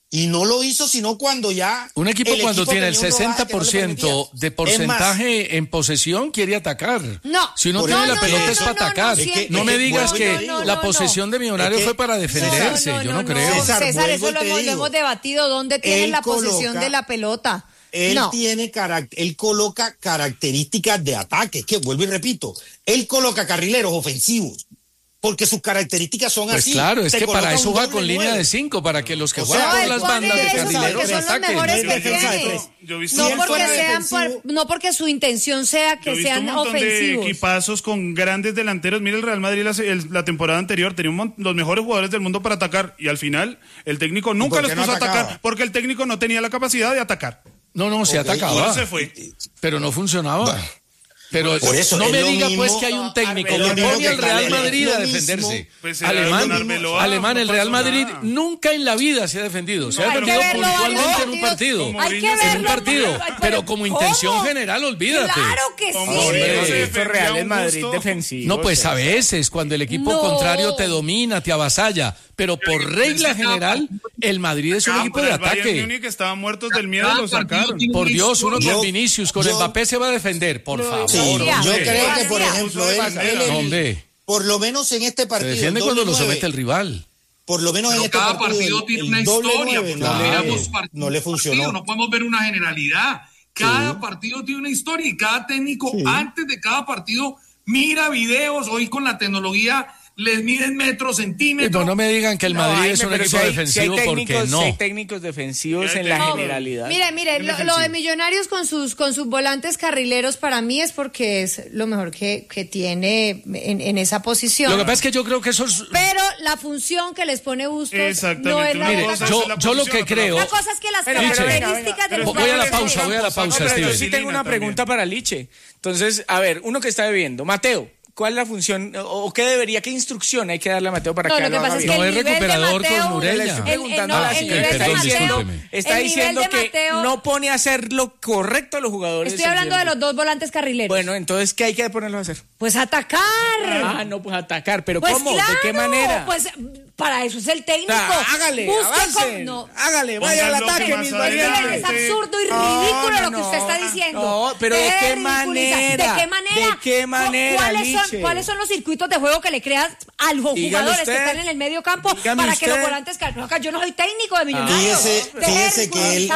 Y no lo hizo sino cuando ya... Un equipo cuando tiene el 60% de porcentaje en posesión quiere atacar. No. Si uno tiene la pelota es para atacar. No me digas que la posesión de Millonarios fue para defenderse. Yo no creo. César, eso lo hemos debatido. ¿Dónde tiene la posesión de la pelota? Él coloca características de ataque. Que vuelvo y repito, él coloca carrileros ofensivos. Porque sus características son pues así. Claro, es que para eso va con línea de 5, para que los que juegan por las bandas de carrileros ataquen. No porque su intención sea que sean ofensivos. De equipazos con grandes delanteros. Mira, el Real Madrid la temporada anterior tenía los mejores jugadores del mundo para atacar y al final el técnico nunca los puso a atacar porque el técnico no tenía la capacidad de atacar. No, se atacaba. Se fue. Pero no funcionaba. Bueno. Pero por eso, no me diga mismo, pues que hay un técnico que pone al Real Madrid a defenderse. Pues Alemán, el Real Madrid nunca en la vida se ha defendido. Se ha defendido puntualmente en un partido. En un partido. Pero como intención general, olvídate. Claro que sí. Real es Madrid defensivo. No, pues a veces cuando el equipo contrario te domina, te avasalla. Pero por regla general, el Madrid es un equipo de ataque. Múnich estaban muertos del miedo y lo sacaron. Por Dios, uno con Vinicius, con Mbappé se va a defender, por favor. Sí, yo creo que, por ejemplo, por lo menos en este partido. Se defiende cuando lo somete el rival. Por lo menos en este cada partido tiene una historia. No le funcionó. No podemos ver una generalidad. Cada partido tiene una historia y cada técnico antes de cada partido mira videos. Hoy con la tecnología les miden metros, centímetros. Pero no me digan que el Madrid es un equipo defensivo porque no. Hay técnicos defensivos en la generalidad. Mire, lo de Millonarios con sus volantes carrileros para mí es porque es lo mejor que tiene en esa posición. Lo que pasa es que yo creo que eso es... Pero la función que les pone Bustos no es la mire, yo lo que creo... La cosa es que las características del voy a la pausa, Steven. Yo sí tengo una pregunta para Liche. Entonces, a ver, uno que está bebiendo, Mateo. ¿Cuál es la función o qué instrucción hay que darle a Mateo para que haga bien? No es recuperador con Ureña. Está diciendo que no pone a hacer lo correcto a los jugadores. Estoy hablando de los dos volantes carrileros. Bueno, entonces, ¿qué hay que ponerlos a hacer? Pues atacar. Pues atacar. ¿Pero pues cómo? Claro, ¿de qué manera? Pues avance. Es el técnico. Hágale, hágale, vaya al ataque, mis valientes. Es absurdo y ridículo lo que usted está diciendo. No, pero ¿de qué manera? ¿De qué manera? ¿Cuáles son los circuitos de juego que le creas a los jugadores que están en el medio campo para que los volantes... Yo no soy técnico de Millonarios. Fíjese que él...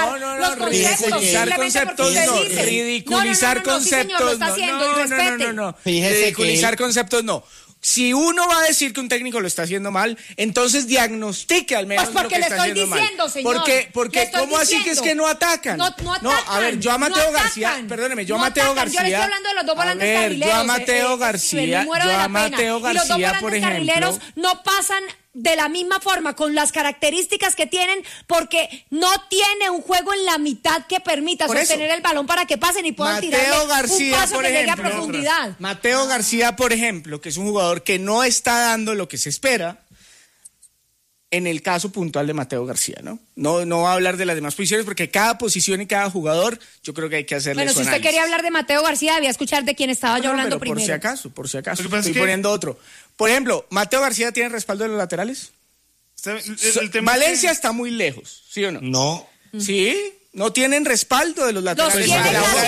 Ridiculizar conceptos no. Ridiculizar conceptos no. Si uno va a decir que un técnico lo está haciendo mal, entonces diagnostique al menos pues lo que está haciendo mal. Porque ¿cómo así que es que no atacan? No atacan. No, a ver, yo a Mateo García, perdóneme, yo a Mateo García. Yo le estoy hablando de los dos volantes carrileros. Yo a Mateo García, por ejemplo. Y los dos volantes carrileros no pasan de la misma forma, con las características que tienen, porque no tiene un juego en la mitad que permita sostener el balón para que pasen y puedan tirarle un paso que llegue a profundidad. Mateo García, por ejemplo, que es un jugador que no está dando lo que se espera, en el caso puntual de Mateo García, ¿no? No va a hablar de las demás posiciones, porque cada posición y cada jugador, yo creo que hay que hacerle su análisis. Quería hablar de Mateo García, debía escuchar de quién estaba yo hablando primero. Por si acaso, estoy poniendo otro. Por ejemplo, ¿Mateo García tiene respaldo de los laterales? Valencia está muy lejos, ¿sí o no? No. ¿Sí? No tienen respaldo de los laterales. Los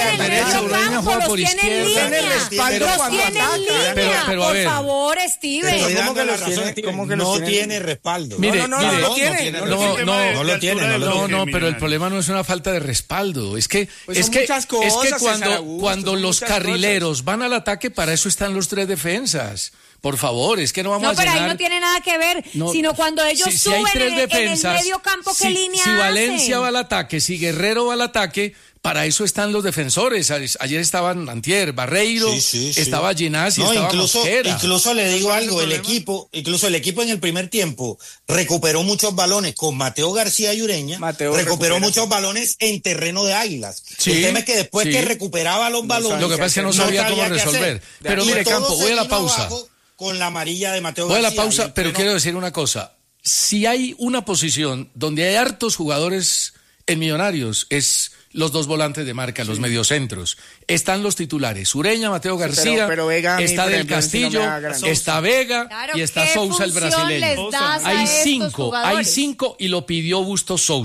tiene respaldo cuando ataca. Pero por favor, Steven. ¿Cómo que los tiene? No tiene respaldo. Mire, no lo tiene. No, pero el problema no es una falta de respaldo. Es que cuando los carrileros van al ataque, para eso están los tres defensas. Por favor, es que no vamos a llenar... No, pero ahí no tiene nada que ver, sino cuando ellos suben en el medio campo, ¿qué línea hacen? Si Valencia va al ataque, si Guerrero va al ataque, para eso están los defensores. Ayer estaban Antier, Barreiro, estaba Ginás y estaba Mosquera. Incluso le digo algo, el equipo en el primer tiempo recuperó muchos balones con Mateo García y Ureña, recuperó muchos balones en terreno de Águilas. Sí, el tema es que después que recuperaba los balones... Lo que pasa es que no sabía cómo resolver. Pero mire, Campo, voy a la pausa. Con la amarilla de Mateo García. Voy a la pausa, pero quiero decir una cosa. Si hay una posición donde hay hartos jugadores en Millonarios, es los dos volantes de marca, los mediocentros. Están los titulares, Ureña, Mateo García, pero Vega, está Del Castillo, está Vega y está Sousa, el brasileño. Hay cinco y lo pidió Bustos Sousa.